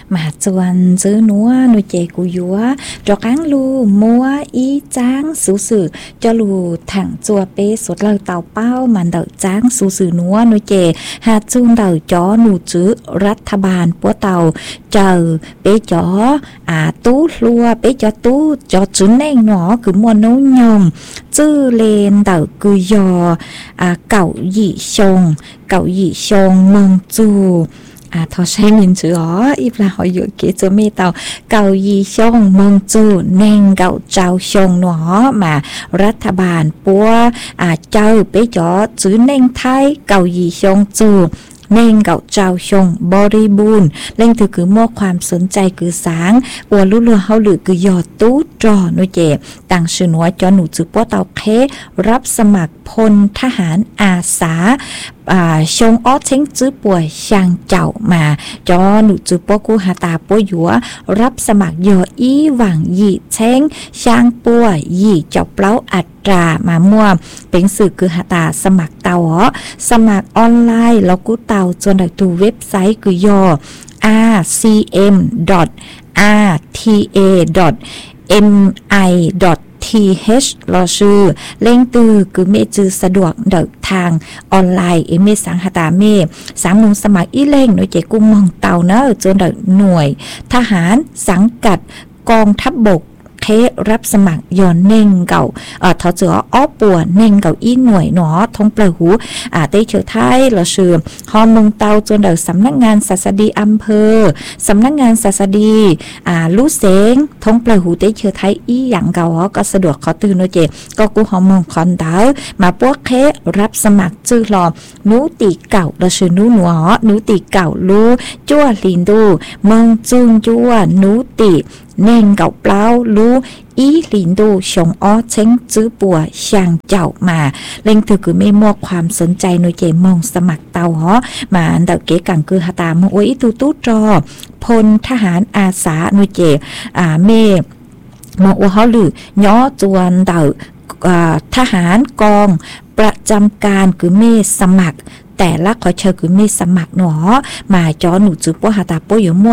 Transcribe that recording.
mà chuan giữ núa nuôi chè của dúa cho cáng lu mua ý tráng sú sử cho lù thẳng chùa bê sốt lời tàu bao màn đợi tráng sú sử núa nuôi chè hạt chun đợi chó nụ chữรัฐบาลปัวเต่าเจอเป๊จอtú lua ป๊จอtúจอchữ neng nó cứ mua nấu nhom chữ lên đợi cứ yò cậu dị sông mong chu thọ sai mình chữ ó ít là họ dựa kế chữ mê tàu cầu gì sông mong chu nên gạo trao sông nó mà รัฐบาลปัวเจ้าเป๊จอchữ nên thái cầu gì sông chuเน่งเก่าเจ้าชงบริบูรณ์เล่งถือคือมอบความสนใจคือสางอวลุ่เฮาหรือคือยอดตู้จอนุเจต่างชื่อหนัวจอหนูจือป้อเตาเครับสมัครพลทหารอาสาชงอ้อเช้งจื้อป่วยช่างเจ้ามาจอหนูจือป้อกูหาตาป้อหยัวรับสมัครยออีหวังยี่เช้งช่างป่วยยี่เจ้าเปล่าอัตรามามั่วเป็นสื่อคือหาตาสมัครเตาสมัครออนไลน์แล้วกูเตาจนได้ดูเว็บไซต์คือยอ rcm.rta.mi.th รอชื่อเล่งตือคือเมจือสะดวกเดินทางออนไลน์เมสังหตาเมสามนุงสมัครอีเล่งหน่วยเจกุ้งมองเตาเนอะจนเดินหน่วยทหารสังกัดกองทัพบกรับสมัครย้อนเน่งเก่าทอเจืออ้อปัวเน่งเก่าอีหน่วยหนอทงเปลือหูเตเฉอไทยเราชื่อฮอมมงเตาจนเดินสำนักงานศาสดีอำเภอสำนักงานศาสดีลู่เสงทงเปลือหูเตเฉอไทยอีอย่างเก่าก็สะดวกขอตื่นโนเจก็กูฮอมมงคอนเตามาพวกรับสมัครจื้อรอนูตีเก่าเราชื่อนูหนัวนูตีเก่าลู่จั่วลินดูเมืองจุนจั่วนูตีเน่งเก่าเปล่ารู้อีหลินดูชงอ้อเช้งจื้อปัวช่างเจ้ามาเล่งถือคือไม่มอบความสนใจหน่วยเจมองสมัครเตามาอันเดาเก๋กังคือหาตามโอ้ยตู้จอพลทหารอาสาหน่วยเจเมมองว่าเขาหรือย่อจวนเดาทหารกองประจำการคือเมสมัครแต่ละขอเชิญคือเมสมัครหนอมาจอหนูจื้อปัวหาตาปัวอยู่มั่ว